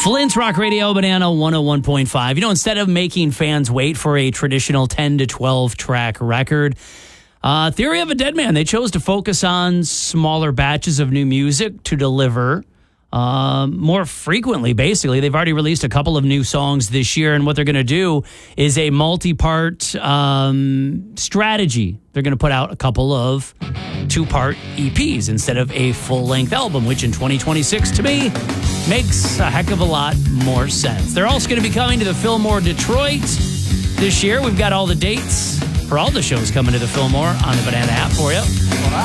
Flint's Rock Radio, Banana 101.5. You know, instead of making fans wait for a traditional 10 to 12 track record, Theory of a Deadman, they chose to focus on smaller batches of new music to deliver more frequently, basically. They've already released a couple of new songs this year, and what they're going to do is a multi-part strategy. They're going to put out a couple of two-part EPs instead of a full-length album, which in 2026, to me, makes a heck of a lot more sense. They're also going to be coming to the Fillmore Detroit this year. We've got all the dates for all the shows coming to the Fillmore on the Banana app for you.